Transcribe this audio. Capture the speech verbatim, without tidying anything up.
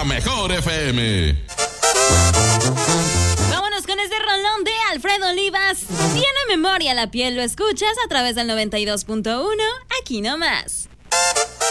la mejor F M. Vámonos con este rolón de Alfredo Olivas. Tiene memoria la piel, lo escuchas a través del noventa y dos punto uno, aquí nomás.